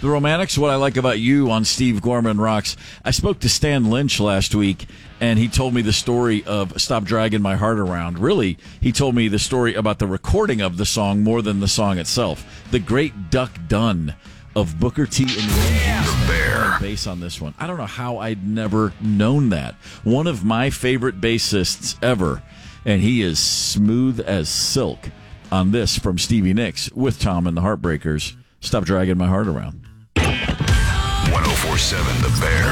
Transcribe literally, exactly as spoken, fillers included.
The Romantics, what I like about you on Steve Gorman Rocks. I spoke to Stan Lynch last week, and he told me the story of Stop Dragging My Heart Around. Really, he told me the story about the recording of the song more than the song itself. The great Duck Dunn of Booker T and the Yeah. The Bear. bass on this one. I don't know how I'd never known that. One of my favorite bassists ever, and he is smooth as silk on this from Stevie Nicks with Tom and the Heartbreakers. Stop Dragging My Heart Around. one oh four point seven The Bear.